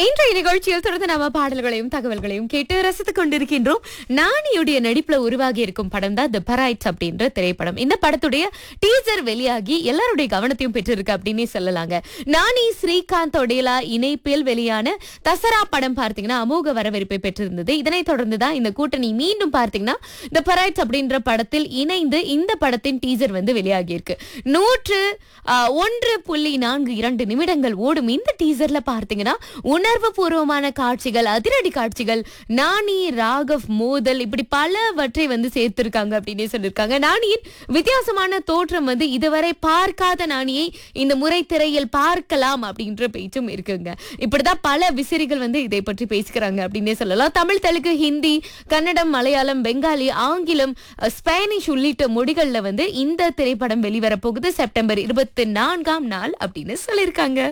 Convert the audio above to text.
இன்றைய நிகழ்ச்சியில் தொடர்ந்து நம்ம பாடல்களையும் தகவல்களையும் கேட்டு ரசித்துக் கொண்டிருக்கின்றோம். நானியுடைய நடிப்புல உருவாகி இருக்கும் படம் தான் தி பரைட்ஸ் அப்படின்ற திரைப்படம். இந்த படத்துடைய டீசர் வெளியாகி எல்லாருடைய கவனத்தையும் பெற்றிருக்கு அப்படின்னே சொல்லலாங்க. நானி ஸ்ரீகாந்த் ஒடேலா இணைப்பில் வெளியான தசரா படம் பார்த்தீங்கன்னா அமோக வரவேற்பை பெற்றிருந்தது. இதனைத் தொடர்ந்துதான் இந்த கூட்டணி மீண்டும் பார்த்தீங்கன்னா தி பரைட்ஸ் அப்படின்ற படத்தில் இணைந்து இந்த படத்தின் டீசர் வந்து வெளியாகி இருக்கு. 101.42 நிமிடங்கள் ஓடும் இந்த டீசர்ல பார்த்தீங்கன்னா உணர்வு பூர்வமான காட்சிகள், அதிரடி காட்சிகள், நானி ராகவ் மோதல் இப்படி பலவற்றை வந்து சேர்த்திருக்காங்க அப்படின்னு சொல்லியிருக்காங்க. நானியின் வித்தியாசமான தோற்றம் வந்து இதுவரை பார்க்காத நானியை இந்த முறை திரையில் பார்க்கலாம் அப்படின்ற பேச்சும் இருக்குங்க. இப்படிதான் பல விசிறிகள் வந்து இதை பற்றி பேசிக்கிறாங்க அப்படின்னே சொல்லலாம். தமிழ், தெலுங்கு, ஹிந்தி, கன்னடம், மலையாளம், பெங்காலி, ஆங்கிலம், ஸ்பானிஷ் உள்ளிட்ட மொழிகள்ல வந்து இந்த திரைப்படம் வெளிவரப்போகுது செப்டம்பர் 24 அப்படின்னு சொல்லியிருக்காங்க.